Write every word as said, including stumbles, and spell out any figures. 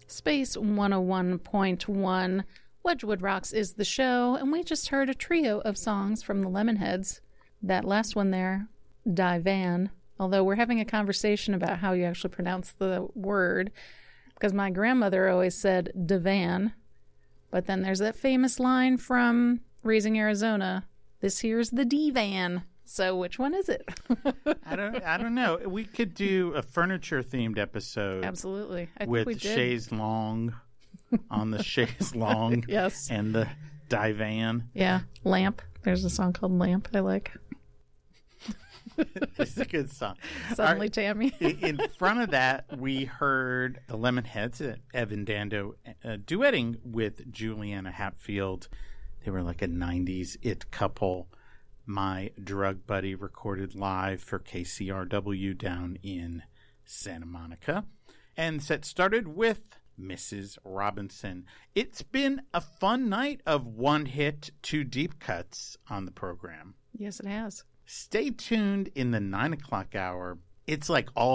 Space one oh one point one. Wedgwood Rocks is the show, and we just heard a trio of songs from the Lemonheads. That last one there, Divan, although we're having a conversation about how you actually pronounce the word, because my grandmother always said divan, but then there's that famous line from Raising Arizona, this here's the divan. So which one is it? I don't I don't know. We could do a furniture-themed episode. Absolutely. I with think we did. chaise longue on the chaise longue. Yes. And the divan. Yeah. Lamp. There's a song called Lamp I like. It's a good song. Suddenly, Our, Tammy. In front of that, we heard the Lemonheads, Evan Dando, uh, duetting with Juliana Hatfield. They were like a nineties it couple. My Drug Buddy recorded live for K C R W down in Santa Monica. And set started with Missus Robinson. It's been a fun night of one hit, two deep cuts on the program. Yes, it has. Stay tuned in the nine o'clock hour. It's like all